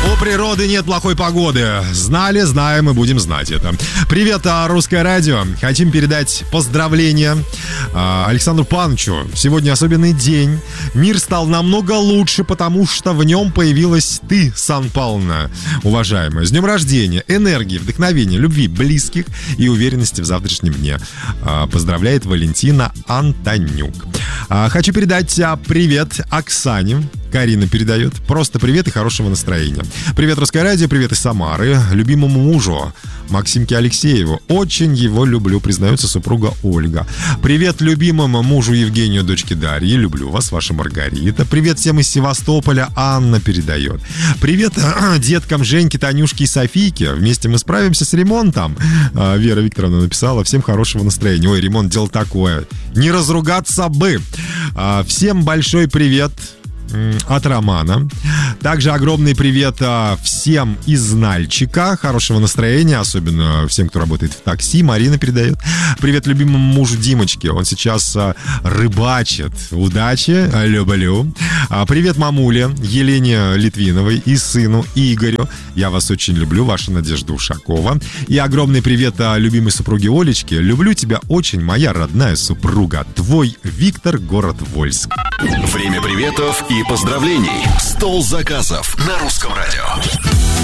У природы нет плохой погоды. Знали, знаем и будем знать это. Привет, Русское радио. Хотим передать поздравления Александру Павловичу. Сегодня особенный день. Мир стал намного лучше, потому что в нем появилась ты, Сан Павловна, уважаемая. С днем рождения, энергии, вдохновения, любви, близких и уверенности в завтрашнем дне. Поздравляет Валентина Антонюк. Хочу передать привет Оксане. Карина передает. Просто привет и хорошего настроения. Привет, Русское радио, привет из Самары. Любимому мужу Максимке Алексееву. Очень его люблю, признается супруга Ольга. Привет любимому мужу Евгению, дочке Дарьи. Люблю вас, ваша Маргарита. Привет всем из Севастополя. Анна передает. Привет деткам Женьке, Танюшке и Софийке. Вместе мы справимся с ремонтом. Вера Викторовна написала. Всем хорошего настроения. Ой, ремонт дело такое. Не разругаться бы. Всем большой привет от Романа. Также огромный привет всем из Нальчика. Хорошего настроения, особенно всем, кто работает в такси. Марина передает. Привет любимому мужу Димочке. Он сейчас рыбачит. Удачи, люблю. Привет мамуле Елене Литвиновой и сыну Игорю. Я вас очень люблю, ваша Надежда Ушакова. И огромный привет любимой супруге Олечке. Люблю тебя очень, моя родная супруга. Твой Виктор, город Вольск. Время приветов и поздравлений. Стол заказов на Русском радио.